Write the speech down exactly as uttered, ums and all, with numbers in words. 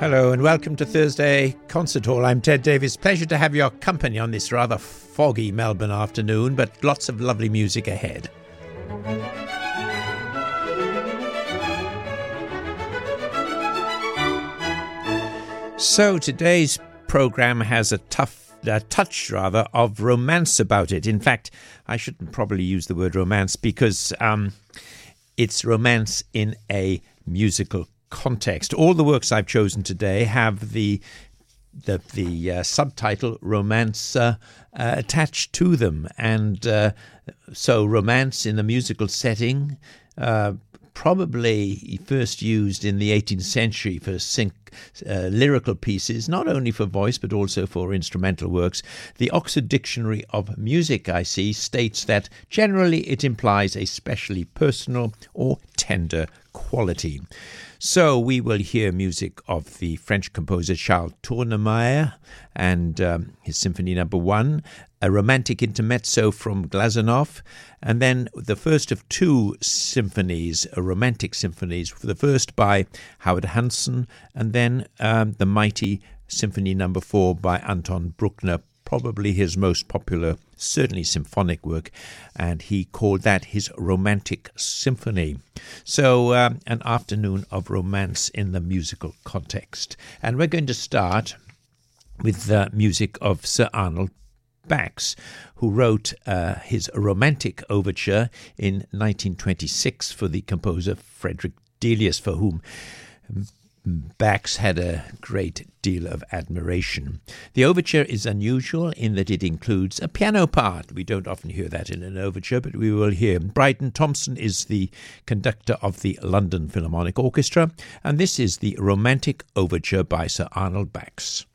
Hello and welcome to Thursday Concert Hall. I'm Ted Davis. Pleasure to have your company on this rather foggy Melbourne afternoon, but lots of lovely music ahead. So today's programme has a tough a touch, rather, of romance about it. In fact, I shouldn't probably use the word romance because um, it's romance in a musical context. All the works I've chosen today have the the the uh, subtitle romance uh, uh, attached to them, and uh, so romance in a musical setting, uh, probably first used in the eighteenth century for sync, uh, lyrical pieces, not only for voice but also for instrumental works. The Oxford Dictionary of Music, I see, states that generally it implies a specially personal or tender quality. So we will hear music of the French composer Charles Tournemire and um, his Symphony Number One, a romantic intermezzo from Glazunov, and then the first of two symphonies, uh, romantic symphonies, the first by Howard Hanson, and then um, the mighty Symphony Number Four by Anton Bruckner, probably his most popular, certainly symphonic work, and he called that his Romantic Symphony. So um, an afternoon of romance in the musical context. And we're going to start with the music of Sir Arnold Bax, who wrote uh, his Romantic Overture in nineteen twenty-six for the composer Frederick Delius, for whom Bax had a great deal of admiration. The overture is unusual in that it includes a piano part. We don't often hear that in an overture, but we will hear. Bryden Thompson is the conductor of the London Philharmonic Orchestra, and this is the Romantic Overture by Sir Arnold Bax.